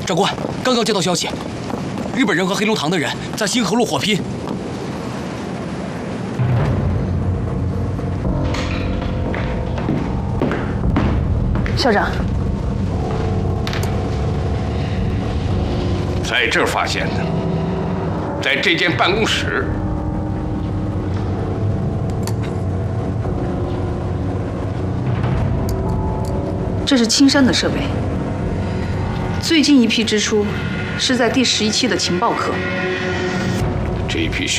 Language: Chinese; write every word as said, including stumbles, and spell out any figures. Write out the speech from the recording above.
长官，刚刚接到消息，日本人和黑龙堂的人在星河路火拼。 校长， 在这儿发现的，在这间办公室。 这是青山的设备。最近一批支出是在第十一期的情报课。 这一批需